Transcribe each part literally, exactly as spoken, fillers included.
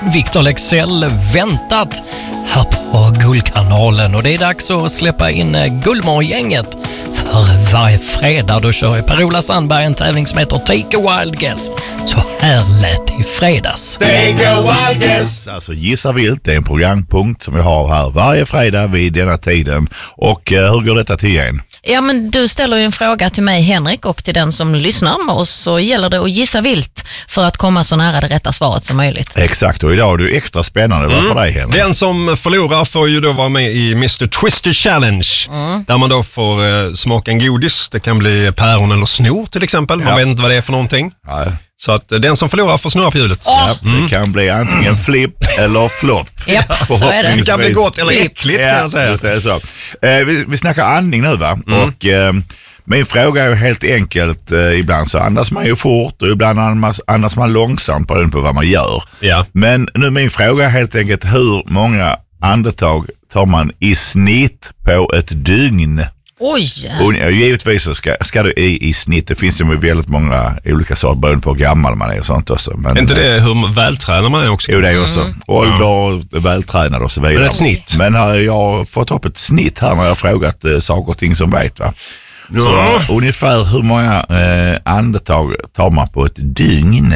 Victor Leksell väntat här på Guldkanalen. Och det är dags att släppa in Guldmorgongänget. För varje fredag då kör Per-Ola Sandberg en tävling som heter Take a Wild Guess. Så här lät det i fredags. Take a wild guess. Alltså Gissa vilt, det är en programpunkt som vi har här varje fredag vid denna tiden. Och eh, hur går detta till igen? Ja, men du ställer ju en fråga till mig, Henrik, och till den som lyssnar. Och så gäller det att gissa vilt för att komma så nära det rätta svaret som möjligt. Exakt, och idag är det extra spännande. Vad mm. för dig, Henrik? Den som förlorar får ju då vara med i mister Twister Challenge. Mm. Där man då får eh, smaka en godis. Det kan bli päron eller snor till exempel. Man ja. vet inte vad det är för någonting. Ja. Så att den som förlorar får snurra på hjulet. Oh. Ja, det kan bli antingen flipp eller flopp. Ja, så är det. Det kan bli gott eller äckligt, ja, kan jag säga. Det är så. Eh, vi, vi snackar andning nu, va? Mm. Och eh, min fråga är helt enkelt. Eh, ibland så andas man ju fort och ibland andas, andas man långsamt beroende på vad man gör. Ja. Men nu min fråga är helt enkelt, hur många andetag tar man i snitt på ett dygn? Oj! Och givetvis så ska, ska du i, i snitt, det finns ju väldigt många olika saker beroende på hur gammal man är och sånt också. Men, är inte det hur vältränad man är också? Jo, det är också. Mm. Ålder, ja. vältränad och så vidare. Men ett snitt? Men har jag fått upp ett snitt här när jag har frågat eh, saker och ting som vet, va? Ja. Så ungefär hur många eh, andetag tar man på ett dygn?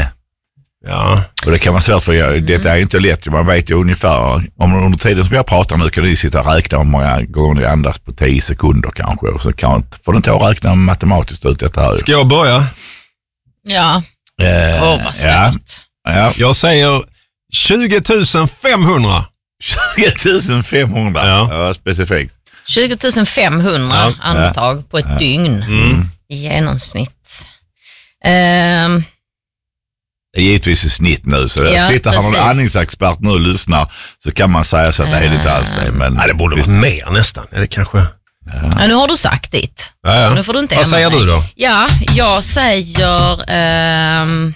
Ja. Och det kan vara svårt för jag, mm. det är inte lätt. Man vet ju ungefär, om under tiden som jag pratar nu kan ni sitta och räkna om många gånger ni andas på tio sekunder kanske. Och så kan, får du inte att räkna matematiskt ut detta här. Ska jag börja? Ja. Eh, Åh, vad svårt. Ja. Ja. Jag säger tjugo tusen femhundra. tjugo tusen femhundra? Ja. Ja, specifikt. tjugo tusen femhundra ja. andetag ja. på ett ja. dygn mm. i genomsnitt. Ehm... Um. Det är givetvis i snitt nu, så ja, sitter han någon andningsexpert nu och lyssnar så kan man säga så att det är inte alls det. Men nej, det borde vara mer nästan, är det kanske? Ja. Ja, nu har du sagt ditt. Ja, ja. Nu får du inte vad säger mig. du då? Ja, jag säger... Um,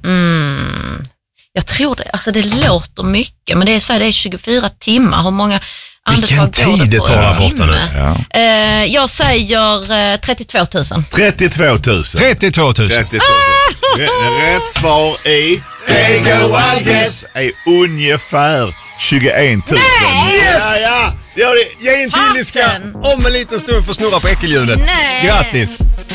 mm, jag tror det, alltså det låter mycket, men det är, så här, det är tjugofyra timmar. Hur många Vilken tid det tar där borta nu. Ja. Uh, jag säger uh, trettiotvå tusen. trettiotvå tusen. trettiotvå tusen. trettiotvå tusen. Rätt svar i Take a wild guess är ungefär tjugoett tusen. Yes! Ja, ja. Det gör det. Ge in till, ni ska om en liten stund få snurra på äckelhjulet. Nej. Grattis.